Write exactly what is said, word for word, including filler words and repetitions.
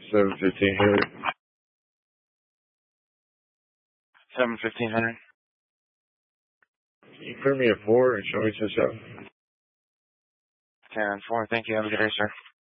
seven fifteen hundred. seven fifteen hundred. Can you clear me at four and show me to seven? ten four. Thank you. Have a good day, sir.